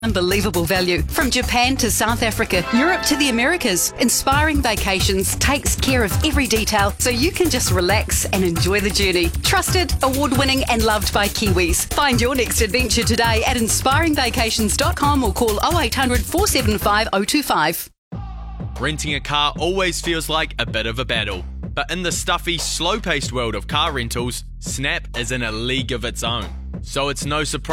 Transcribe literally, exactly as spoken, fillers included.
Unbelievable value. From Japan to South Africa, Europe to the Americas, Inspiring Vacations takes care of every detail so you can just relax and enjoy the journey. Trusted, award-winning and loved by Kiwis. Find your next adventure today at inspiring vacations dot com or call oh eight hundred, four seven five, oh two five. Renting a car always feels like a bit of a battle. But in the stuffy, slow-paced world of car rentals, Snap is in a league of its own. So it's no surprise